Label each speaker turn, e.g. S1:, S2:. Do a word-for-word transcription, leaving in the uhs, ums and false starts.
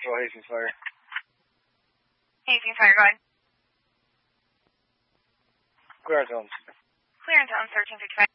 S1: Control, Hastings Fire.
S2: Hastings Fire, go ahead.
S1: Clearance zones.
S2: Clearance zone, thirteen fifty-five.